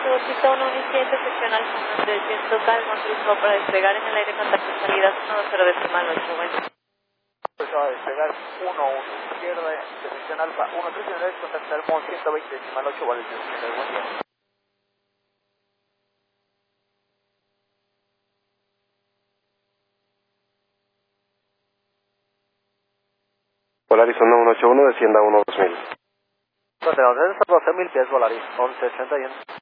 cita 117, sección Alfa 300, calma, cruzó para despegar en el aire contacto salida 120 decimal 8, bueno. Empezó a despegar 1-1, izquierda, sección Alfa 139, contacto Almo 120 decimal 8, vale, buen día. Volaris 1181, descienda 12000. Contenedor de 12.000 pies, Volaris 1181.